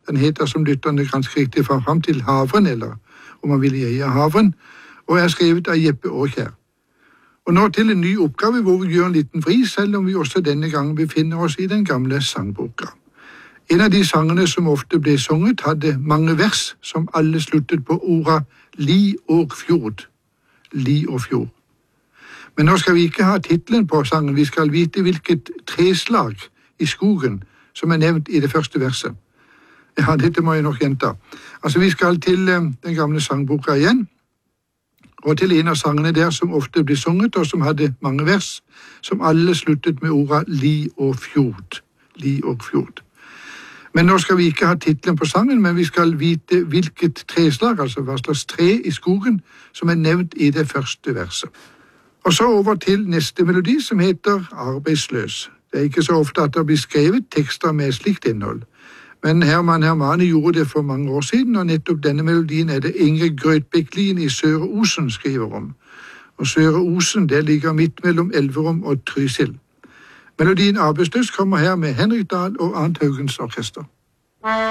Den heter, som lytterne ganske riktig får fram til, Havren, eller om man vil eie Havren, og er skrevet av Jeppe Aakjær. Og nå til en ny oppgave hvor vi gjør en liten vri, selv om vi også denne gangen befinner oss i den gamle sangboka. En av de sangene som ofte ble sunget, hadde mange vers som alle sluttet på orda li og fjord. Li og fjord. Men nå skal vi ikke ha titlen på sangen, vi skal vite hvilket treslag i skogen som er nevnt i det første verset. Ja, dette må jeg nok gjenta. Altså, vi skal til den gamle sangboka igjen, og til en av sangene der som ofte ble sunget, og som hadde mange vers, som alle sluttet med orda li og fjord. Li og fjord. Men nå skal vi ikke ha titlen på sangen, men vi skal vite hvilket treslag, altså hva slags tre i skogen, som er nevnt i det første verset. Og så over til neste melodi, som heter Arbeidsløs. Det er ikke så ofte at det blir skrevet tekster med slikt innhold. Men Herman Hermani gjorde det for mange år siden, og nettopp denne melodien er det Inge Grøtbekklien i Søre Osen skriver om. Og Søre Osen, det ligger midt mellom Elverum og Trysil. Melodien Arbeidsløs kommer her med Henrik Dahl og Arnt Haugens orkester.